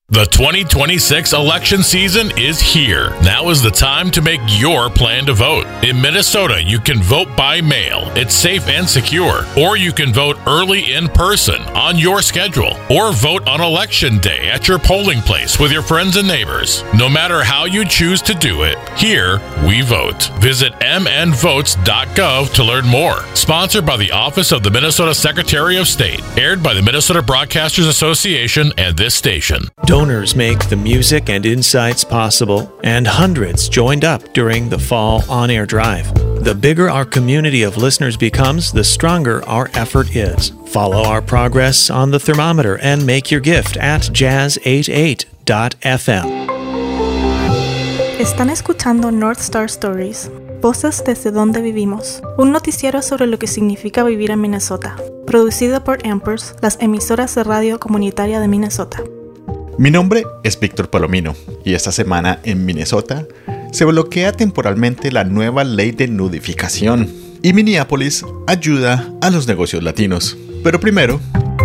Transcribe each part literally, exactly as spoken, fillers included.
The twenty twenty-six election season is here. Now is the time to make your plan to vote. In Minnesota, you can vote by mail. It's safe and secure. Or you can vote early in person on your schedule. Or vote on election day at your polling place with your friends and neighbors. No matter how you choose to do it, here we vote. Visit m n votes dot gov to learn more. Sponsored by the Office of the Minnesota Secretary of State. Aired by the Minnesota Broadcasters Association and this station. Donors make the music and insights possible, and hundreds joined up during the Fall On-Air Drive. The bigger our community of listeners becomes, the stronger our effort is. Follow our progress on the thermometer and make your gift at jazz eighty-eight dot f m. Están escuchando North Star Stories, Voces desde donde vivimos, un noticiero sobre lo que significa vivir en Minnesota, producido por Ampers, las emisoras de radio comunitaria de Minnesota. Mi nombre es Víctor Palomino y esta semana en Minnesota se bloquea temporalmente la nueva ley de nudificación y Minneapolis ayuda a los negocios latinos. Pero primero,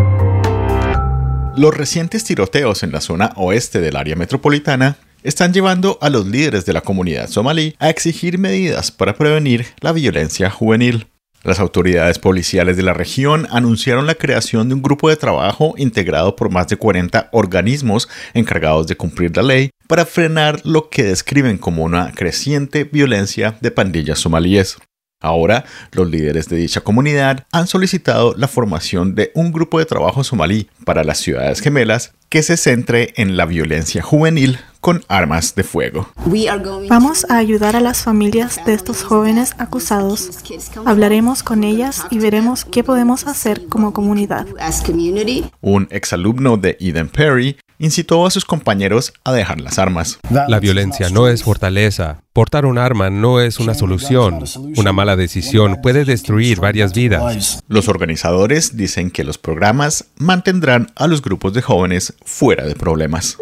los recientes tiroteos en la zona oeste del área metropolitana están llevando a los líderes de la comunidad somalí a exigir medidas para prevenir la violencia juvenil. Las autoridades policiales de la región anunciaron la creación de un grupo de trabajo integrado por más de cuarenta organismos encargados de cumplir la ley para frenar lo que describen como una creciente violencia de pandillas somalíes. Ahora, los líderes de dicha comunidad han solicitado la formación de un grupo de trabajo somalí para las ciudades gemelas que se centre en la violencia juvenil con armas de fuego. Vamos a ayudar a las familias de estos jóvenes acusados. Hablaremos con ellas y veremos qué podemos hacer como comunidad. Un exalumno de Eden Prairie incitó a sus compañeros a dejar las armas. La violencia no es fortaleza. Portar un arma no es una solución. Una mala decisión puede destruir varias vidas. Los organizadores dicen que los programas mantendrán a los grupos de jóvenes fuera de problemas.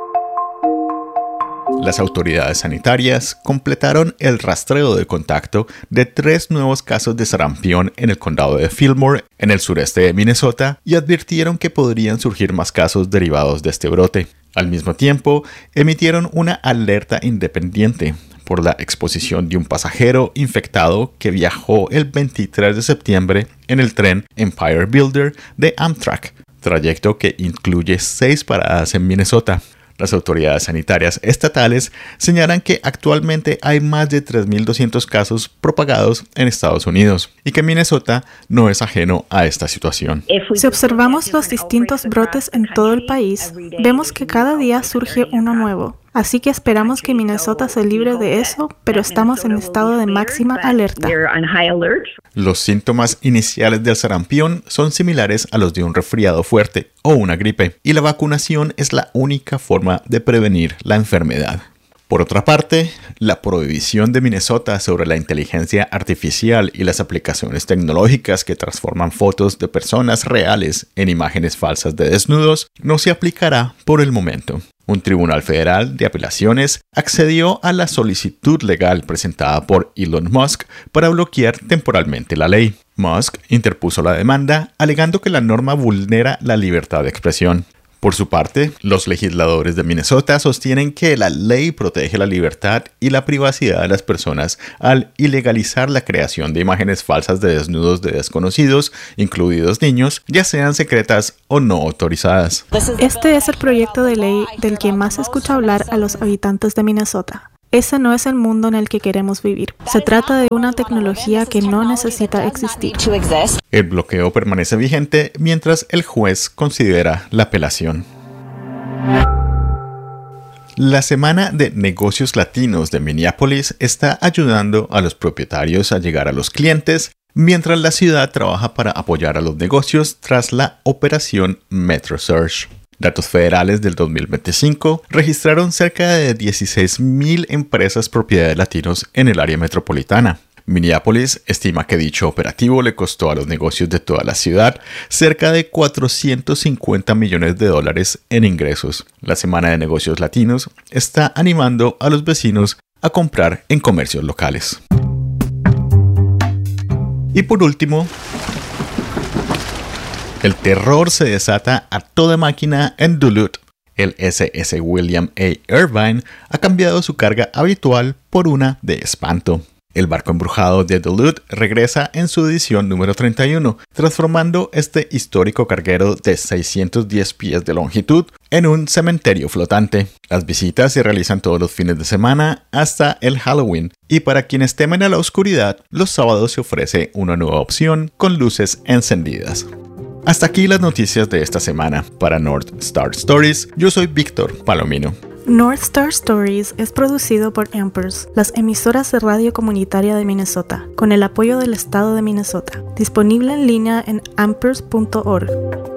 Las autoridades sanitarias completaron el rastreo de contacto de tres nuevos casos de sarampión en el condado de Fillmore, en el sureste de Minnesota, y advirtieron que podrían surgir más casos derivados de este brote. Al mismo tiempo, emitieron una alerta independiente por la exposición de un pasajero infectado que viajó el veintitrés de septiembre en el tren Empire Builder de Amtrak, trayecto que incluye seis paradas en Minnesota. Las autoridades sanitarias estatales señalan que actualmente hay más de tres mil doscientos casos propagados en Estados Unidos y que Minnesota no es ajeno a esta situación. Si observamos los distintos brotes en todo el país, vemos que cada día surge uno nuevo. Así que esperamos que Minnesota se libre de eso, pero estamos en estado de máxima alerta. Los síntomas iniciales del sarampión son similares a los de un resfriado fuerte o una gripe, y la vacunación es la única forma de prevenir la enfermedad. Por otra parte, la prohibición de Minnesota sobre la inteligencia artificial y las aplicaciones tecnológicas que transforman fotos de personas reales en imágenes falsas de desnudos no se aplicará por el momento. Un tribunal federal de apelaciones accedió a la solicitud legal presentada por Elon Musk para bloquear temporalmente la ley. Musk interpuso la demanda alegando que la norma vulnera la libertad de expresión. Por su parte, los legisladores de Minnesota sostienen que la ley protege la libertad y la privacidad de las personas al ilegalizar la creación de imágenes falsas de desnudos de desconocidos, incluidos niños, ya sean secretas o no autorizadas. Este es el proyecto de ley del que más se escucha hablar a los habitantes de Minnesota. Ese no es el mundo en el que queremos vivir. Se trata de una tecnología que no necesita existir. El bloqueo permanece vigente mientras el juez considera la apelación. La Semana de Negocios Latinos de Minneapolis está ayudando a los propietarios a llegar a los clientes, mientras la ciudad trabaja para apoyar a los negocios tras la operación Metro Surge. Datos federales del dos mil veinticinco registraron cerca de dieciséis mil empresas propiedad de latinos en el área metropolitana. Minneapolis estima que dicho operativo le costó a los negocios de toda la ciudad cerca de cuatrocientos cincuenta millones de dólares en ingresos. La Semana de Negocios Latinos está animando a los vecinos a comprar en comercios locales. Y por último, el terror se desata a toda máquina en Duluth, El S S William A. Irvine ha cambiado su carga habitual por una de espanto. El barco embrujado de Duluth regresa en su edición número treinta y uno, transformando este histórico carguero de seiscientos diez pies de longitud en un cementerio flotante. Las visitas se realizan todos los fines de semana hasta el Halloween, y para quienes temen a la oscuridad, los sábados se ofrece una nueva opción con luces encendidas. Hasta aquí las noticias de esta semana. Para North Star Stories, yo soy Víctor Palomino. North Star Stories es producido por Ampers, las emisoras de radio comunitaria de Minnesota, con el apoyo del estado de Minnesota. Disponible en línea en ampers punto org.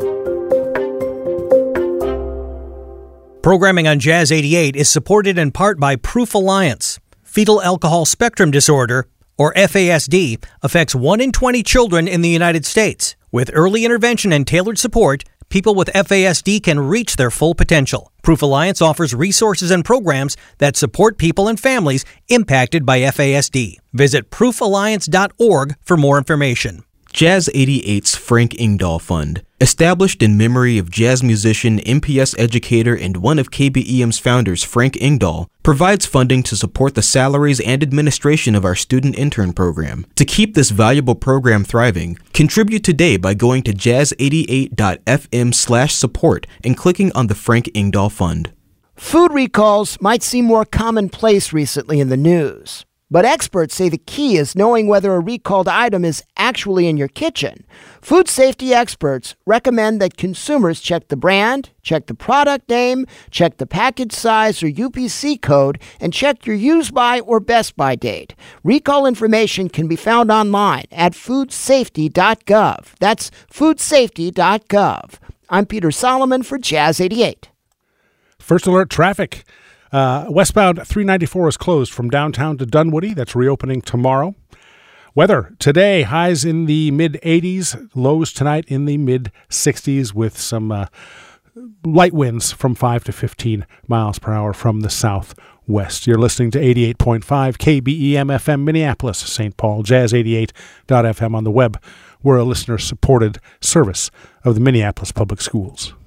Programming on Jazz eighty-eight is supported in part by Proof Alliance. Fetal alcohol spectrum disorder, or F A S D, affects one in twenty children in the United States. With early intervention and tailored support, people with F A S D can reach their full potential. Proof Alliance offers resources and programs that support people and families impacted by F A S D. Visit proof alliance dot org for more information. Jazz eighty-eight's Frank Ingdahl Fund, established in memory of jazz musician, M P S educator, and one of K B E M's founders, Frank Ingdahl, provides funding to support the salaries and administration of our student intern program. To keep this valuable program thriving, contribute today by going to jazz eighty-eight dot f m slash support and clicking on the Frank Ingdahl Fund. Food recalls might seem more commonplace recently in the news. But experts say the key is knowing whether a recalled item is actually in your kitchen. Food safety experts recommend that consumers check the brand, check the product name, check the package size or U P C code, and check your use by or best by date. Recall information can be found online at food safety dot gov. That's food safety dot gov. I'm Peter Solomon for Jazz eighty-eight. First alert traffic. Uh, westbound three ninety-four is closed from downtown to Dunwoody. That's reopening tomorrow. Weather today, highs in the mid eighties, lows tonight in the mid sixties with some uh, light winds from five to fifteen miles per hour from the southwest. You're listening to eighty-eight point five K B E M F M Minneapolis, Saint Paul, jazz eighty-eight dot f m on the web. We're a listener-supported service of the Minneapolis Public Schools.